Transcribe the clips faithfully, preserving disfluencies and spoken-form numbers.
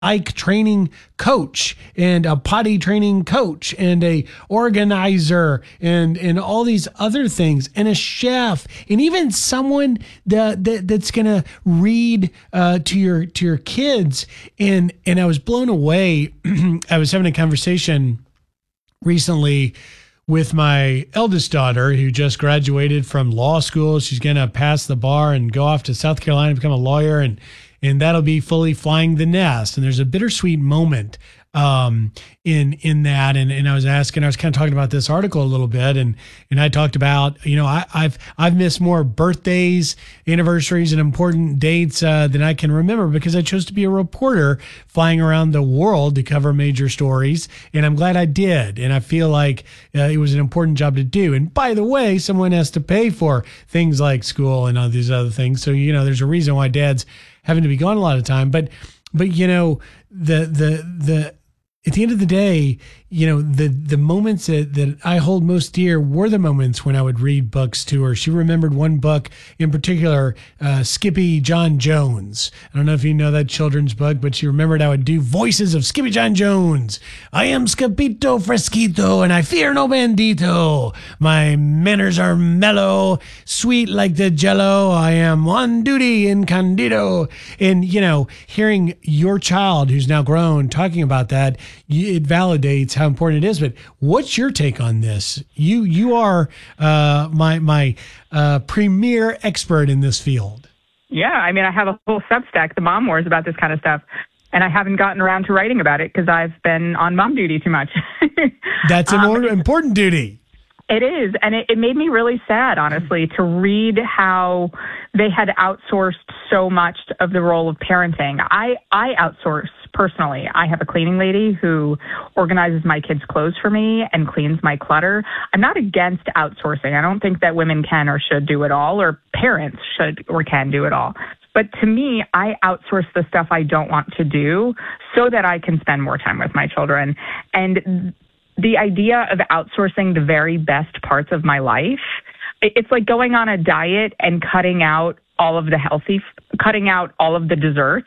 Ike training coach and a potty training coach and a organizer and, and all these other things and a chef and even someone that, that that's going to read uh, to your, to your kids. And, and I was blown away. I was having a conversation recently with my eldest daughter who just graduated from law school. She's going to pass the bar and go off to South Carolina to become a lawyer. And And that'll be fully flying the nest. And there's a bittersweet moment um, in in that. And, and I was asking, I was kind of talking about this article a little bit, and and I talked about, you know, I, I've I've missed more birthdays, anniversaries, and important dates uh, than I can remember because I chose to be a reporter flying around the world to cover major stories, and I'm glad I did. And I feel like uh, it was an important job to do. And by the way, someone has to pay for things like school and all these other things. So you know, there's a reason why dads having to be gone a lot of time, but, but, you know, the, the, the, at the end of the day, you know, the, the moments that, that I hold most dear were the moments when I would read books to her. She remembered one book in particular, uh, Skippy John Jones. I don't know if you know that children's book, but she remembered I would do voices of Skippy John Jones. I am Scapito Fresquito and I fear no bandito. My manners are mellow, sweet like the jello. I am on duty in Candido. And, you know, hearing your child who's now grown talking about that, it validates how important it is. But what's your take on this? You you are uh, my my uh, premier expert in this field. Yeah, I mean, I have a whole Substack, the Mom Wars, about this kind of stuff, and I haven't gotten around to writing about it because I've been on mom duty too much. That's a more um, important duty. It is, and it, it made me really sad, honestly, to read how they had outsourced so much of the role of parenting. I, I outsource personally. I have a cleaning lady who organizes my kids' clothes for me and cleans my clutter. I'm not against outsourcing. I don't think that women can or should do it all, or parents should or can do it all. But to me, I outsource the stuff I don't want to do so that I can spend more time with my children. And the idea of outsourcing the very best parts of my life, it's like going on a diet and cutting out all of the healthy, cutting out all of the desserts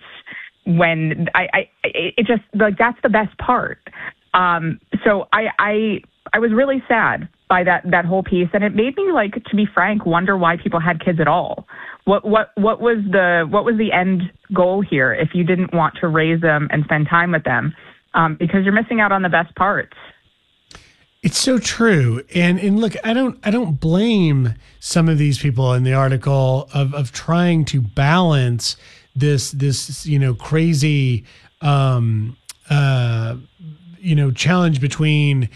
when I, I it just like, that's the best part. Um, so I, I, I was really sad by that, that whole piece. And it made me, like, to be frank, wonder why people had kids at all. What, what, what was the, what was the end goal here if you didn't want to raise them and spend time with them? Um, because you're missing out on the best parts. It's so true. And and look, I don't I don't blame some of these people in the article of, of trying to balance this this, you know, crazy um uh you know, challenge between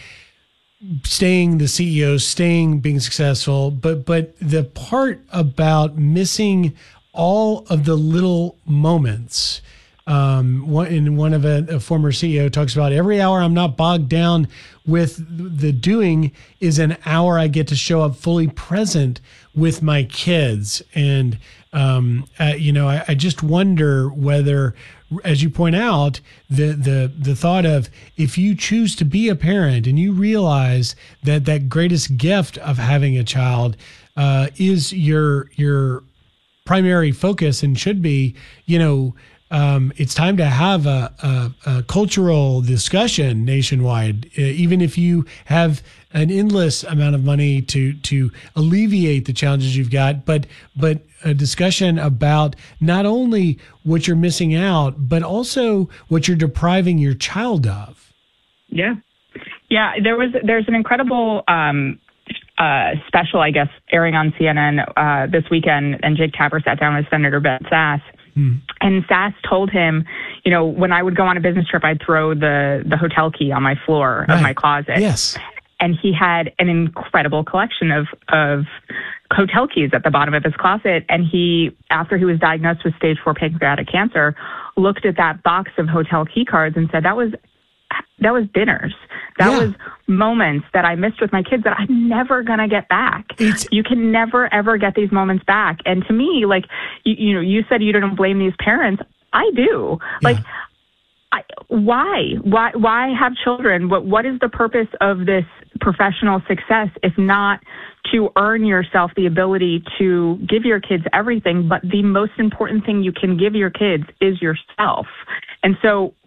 staying the C E O, staying being successful, but but the part about missing all of the little moments. Um, one, in one of a, a former C E O talks about every hour I'm not bogged down with the doing is an hour I get to show up fully present with my kids. And, um, uh, you know, I, I just wonder whether, as you point out, the, the, the thought of if you choose to be a parent and you realize that that greatest gift of having a child, uh, is your, your primary focus and should be, you know, Um, it's time to have a, a, a cultural discussion nationwide, uh, even if you have an endless amount of money to to alleviate the challenges you've got, but but a discussion about not only what you're missing out, but also what you're depriving your child of. Yeah. Yeah, there was there's an incredible um, uh, special, I guess, airing on C N N uh, this weekend, and Jake Tapper sat down with Senator Ben Sasse. And Sasse told him, you know, when I would go on a business trip, I'd throw the, the hotel key on my floor right. of my closet. Yes. And he had an incredible collection of, of hotel keys at the bottom of his closet. And he, after he was diagnosed with stage four pancreatic cancer, looked at that box of hotel key cards and said, that was that was dinners. That yeah. was moments that I missed with my kids that I'm never going to get back. It's, you can never, ever get these moments back. And to me, like, you, you know, you said you don't blame these parents. I do. Yeah. Like, I, why? Why Why have children? What What is the purpose of this professional success if not to earn yourself the ability to give your kids everything? But the most important thing you can give your kids is yourself. And so